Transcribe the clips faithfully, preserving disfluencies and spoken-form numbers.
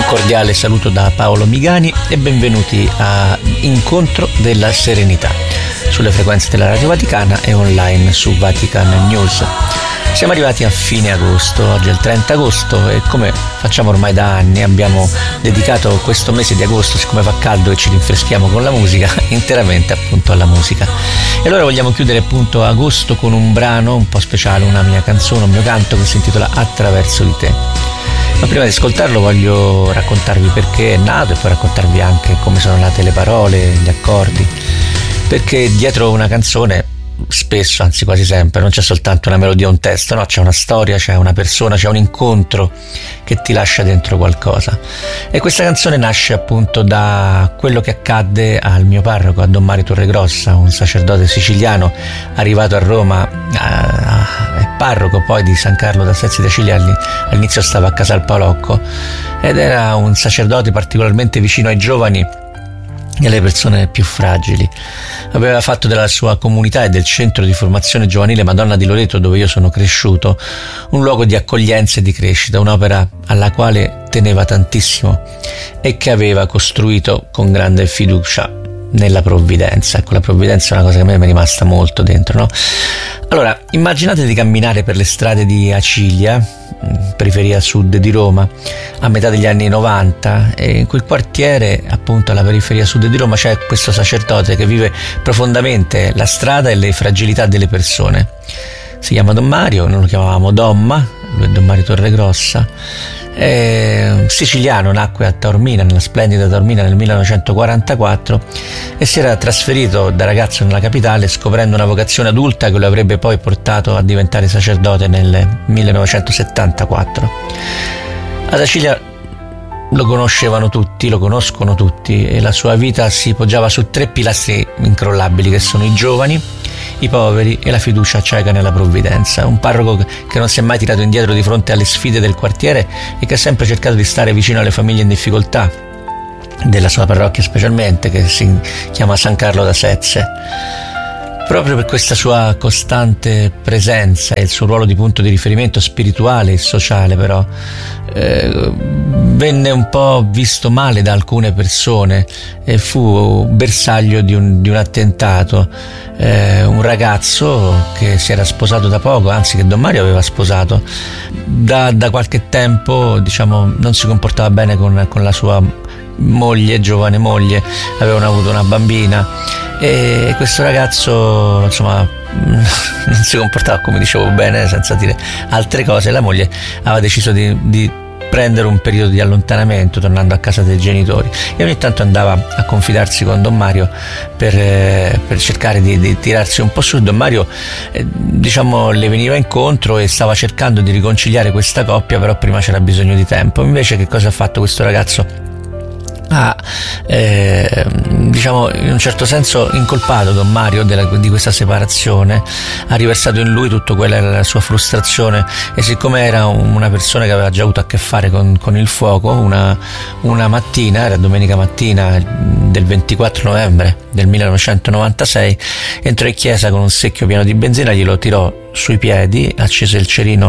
Cordiale saluto da Paolo Migani e benvenuti a Incontro della Serenità sulle frequenze della Radio Vaticana e online su Vatican News. Siamo arrivati a fine agosto, oggi è il trenta agosto e come facciamo ormai da anni abbiamo dedicato questo mese di agosto, siccome fa caldo e ci rinfreschiamo con la musica, interamente appunto alla musica. E allora vogliamo chiudere appunto agosto con un brano un po' speciale, una mia canzone, un mio canto che si intitola Attraverso di te. Ma prima di ascoltarlo voglio raccontarvi perché è nato e poi raccontarvi anche come sono nate le parole, gli accordi, perché dietro una canzone spesso, anzi quasi sempre, non c'è soltanto una melodia o un testo, no, c'è una storia, c'è una persona, c'è un incontro che ti lascia dentro qualcosa. E questa canzone nasce appunto da quello che accadde al mio parroco, a Don Mario Torregrossa, un sacerdote siciliano arrivato a Roma, è parroco poi di San Carlo d'Assezzi da Ciglia, all'inizio stava a Casal Palocco ed era un sacerdote particolarmente vicino ai giovani e alle persone più fragili. Aveva fatto della sua comunità e del centro di formazione giovanile Madonna di Loreto, dove io sono cresciuto, un luogo di accoglienza e di crescita, un'opera alla quale teneva tantissimo e che aveva costruito con grande fiducia nella provvidenza. Ecco, la provvidenza è una cosa che a me mi è rimasta molto dentro, no? Allora, immaginate di camminare per le strade di Acilia, periferia sud di Roma, a metà degli anni novanta, e in quel quartiere, appunto alla periferia sud di Roma, c'è questo sacerdote che vive profondamente la strada e le fragilità delle persone. Si chiama Don Mario, noi lo chiamavamo Domma, lui è Don Mario Torregrossa. È siciliano, nacque a Taormina, nella splendida Taormina nel millenovecentoquarantaquattro e si era trasferito da ragazzo nella capitale scoprendo una vocazione adulta che lo avrebbe poi portato a diventare sacerdote nel millenovecentosettantaquattro. Ad Acilia lo conoscevano tutti, lo conoscono tutti e la sua vita si poggiava su tre pilastri incrollabili che sono i giovani, i poveri e la fiducia cieca nella provvidenza. Un parroco che non si è mai tirato indietro di fronte alle sfide del quartiere e che ha sempre cercato di stare vicino alle famiglie in difficoltà della sua parrocchia, specialmente, che si chiama San Carlo d'Assezze. Proprio per questa sua costante presenza e il suo ruolo di punto di riferimento spirituale e sociale, però, eh, venne un po' visto male da alcune persone e fu bersaglio di un, di un attentato. Eh, un ragazzo che si era sposato da poco, anzi che Don Mario aveva sposato, da, da qualche tempo, diciamo, non si comportava bene con, con la sua moglie, giovane moglie, avevano avuto una bambina e questo ragazzo insomma non si comportava, come dicevo, bene, senza dire altre cose. La moglie aveva deciso di, di prendere un periodo di allontanamento tornando a casa dei genitori e ogni tanto andava a confidarsi con Don Mario per, eh, per cercare di, di tirarsi un po' su. Don Mario eh, diciamo le veniva incontro e stava cercando di riconciliare questa coppia, però prima c'era bisogno di tempo. Invece che cosa ha fatto questo ragazzo? Ha eh, diciamo in un certo senso incolpato Don Mario della, di questa separazione, ha riversato in lui tutto quella la sua frustrazione e siccome era una persona che aveva già avuto a che fare con, con il fuoco, una, una mattina, era domenica mattina del ventiquattro novembre del millenovecentonovantasei, entrò in chiesa con un secchio pieno di benzina, glielo tirò sui piedi, accese il cerino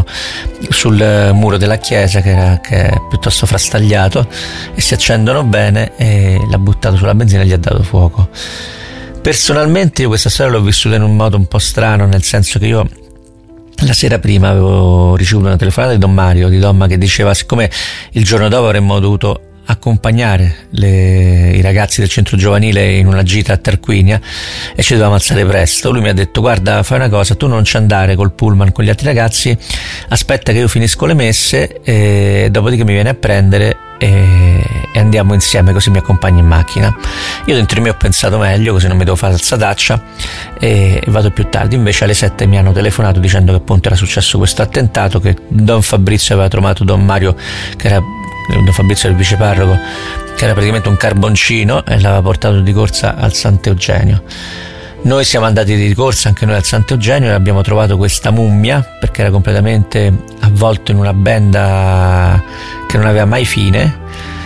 sul muro della chiesa che, era, che è piuttosto frastagliato e si accendono bene e l'ha buttato sulla benzina e gli ha dato fuoco. Personalmente io questa storia l'ho vissuta in un modo un po' strano, nel senso che io la sera prima avevo ricevuto una telefonata di Don Mario, di Domma, che diceva siccome il giorno dopo avremmo dovuto accompagnare le, i ragazzi del centro giovanile in una gita a Tarquinia e ci dovevamo alzare presto, lui mi ha detto guarda, fai una cosa, tu non ci andare col pullman con gli altri ragazzi, aspetta che io finisco le messe e dopodiché mi vieni a prendere e, e andiamo insieme, così mi accompagni in macchina. Io dentro di me ho pensato meglio, così non mi devo fare alzataccia e, e vado più tardi. Invece alle sette mi hanno telefonato dicendo che appunto era successo questo attentato, che Don Fabrizio aveva trovato Don Mario, che era Don Fabrizio era il viceparroco, che era praticamente un carboncino, e l'aveva portato di corsa al Sant'Eugenio. Noi siamo andati di corsa anche noi al Sant'Eugenio e abbiamo trovato questa mummia, perché era completamente avvolto in una benda che non aveva mai fine,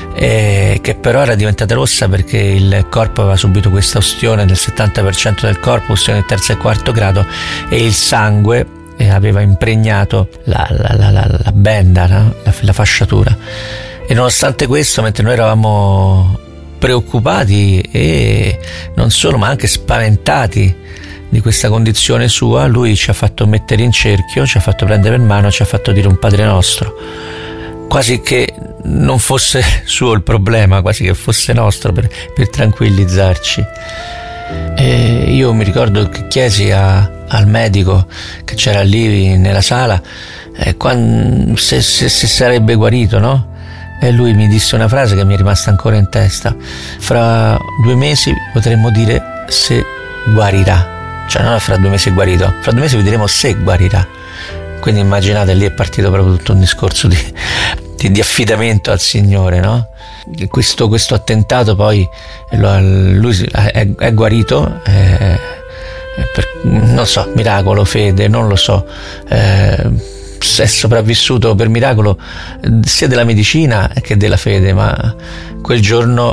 e che però era diventata rossa perché il corpo aveva subito questa ustione del settanta per cento del corpo, ustione di terzo e quarto grado, e il sangue aveva impregnato la, la, la, la, la benda, no? la, la fasciatura. E nonostante questo, mentre noi eravamo preoccupati e non solo, ma anche spaventati di questa condizione sua, lui ci ha fatto mettere in cerchio, ci ha fatto prendere per mano, ci ha fatto dire un Padre Nostro, quasi che non fosse suo il problema, quasi che fosse nostro, per, per tranquillizzarci. E io mi ricordo che chiesi a, al medico che c'era lì nella sala eh, quando, se, se, se sarebbe guarito, no? E lui mi disse una frase che mi è rimasta ancora in testa: fra due mesi potremmo dire se guarirà. Cioè non è fra due mesi è guarito, fra due mesi vi diremo se guarirà. Quindi immaginate, lì è partito proprio tutto un discorso di, di, di affidamento al Signore, no? Questo, questo attentato poi lui è, è guarito, è, è per, non so, miracolo, fede, non lo so, eh, è sopravvissuto per miracolo sia della medicina che della fede, ma quel giorno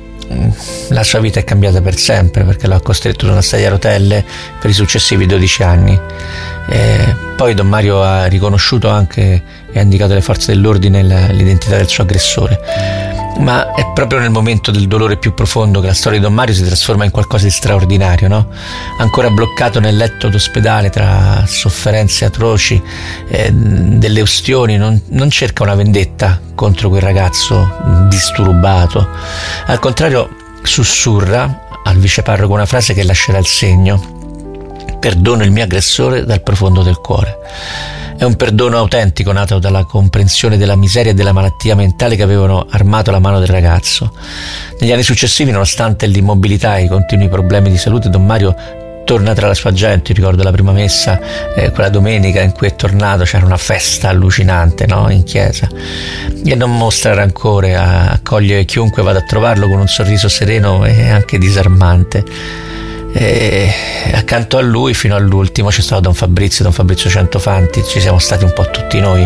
la sua vita è cambiata per sempre, perché l'ha costretto su una sedia a rotelle per i successivi dodici anni. E poi Don Mario ha riconosciuto anche e ha indicato alle forze dell'ordine l'identità del suo aggressore. Ma è proprio nel momento del dolore più profondo che la storia di Don Mario si trasforma in qualcosa di straordinario, no? Ancora bloccato nel letto d'ospedale tra sofferenze atroci, eh, delle ustioni, non, non cerca una vendetta contro quel ragazzo disturbato. Al contrario, sussurra al viceparroco una frase che lascerà il segno: perdono il mio aggressore dal profondo del cuore. È un perdono autentico, nato dalla comprensione della miseria e della malattia mentale che avevano armato la mano del ragazzo. Negli anni successivi, nonostante l'immobilità e i continui problemi di salute, Don Mario torna tra la sua gente. Io ricordo la prima messa, eh, quella domenica in cui è tornato, c'era una festa allucinante, no? In chiesa, e non mostra rancore, accoglie chiunque vada a trovarlo con un sorriso sereno e anche disarmante. E accanto a lui fino all'ultimo c'è stato Don Fabrizio, Don Fabrizio Centofanti, ci siamo stati un po' tutti noi.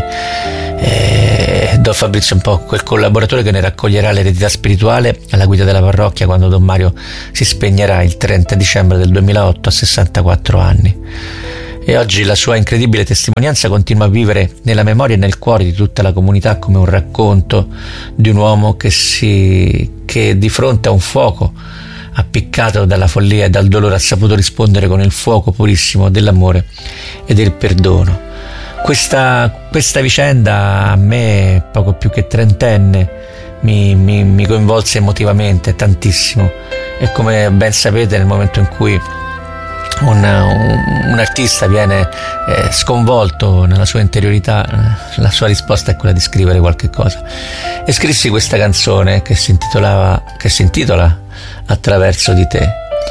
E Don Fabrizio è un po' quel collaboratore che ne raccoglierà l'eredità spirituale alla guida della parrocchia quando Don Mario si spegnerà il trenta dicembre del duemilaotto a sessantaquattro anni. E oggi la sua incredibile testimonianza continua a vivere nella memoria e nel cuore di tutta la comunità come un racconto di un uomo che si che di fronte a un fuoco appiccato dalla follia e dal dolore ha saputo rispondere con il fuoco purissimo dell'amore e del perdono. Questa, questa vicenda a me, poco più che trentenne, mi, mi, mi coinvolse emotivamente tantissimo, e come ben sapete, nel momento in cui un, un, un artista viene eh, sconvolto nella sua interiorità, la sua risposta è quella di scrivere qualche cosa, e scrissi questa canzone che si intitolava che si intitola Attraverso di te.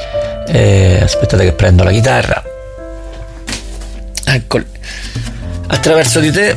E aspettate che prendo la chitarra, eccoli. Attraverso di te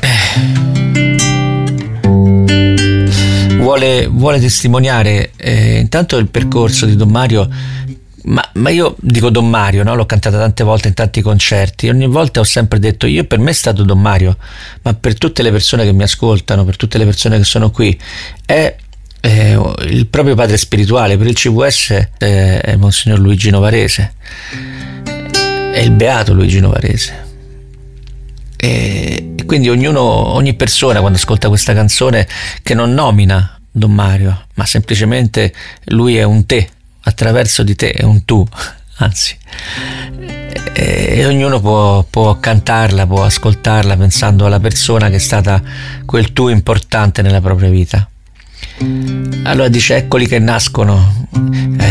vuole, vuole testimoniare eh, intanto il percorso di Don Mario. Ma, ma io dico Don Mario, no? L'ho cantata tante volte in tanti concerti, ogni volta ho sempre detto: io, per me è stato Don Mario, ma per tutte le persone che mi ascoltano, per tutte le persone che sono qui, è eh, il proprio padre spirituale. Per il C V S eh, è Monsignor Luigi Novarese, è il beato Luigi Novarese. E, e quindi ognuno, ogni persona, quando ascolta questa canzone, che non nomina Don Mario, ma semplicemente lui è un te, attraverso di te è un tu, anzi, e, e ognuno può, può cantarla, può ascoltarla pensando alla persona che è stata quel tu importante nella propria vita. Allora dice: eccoli che nascono, eh,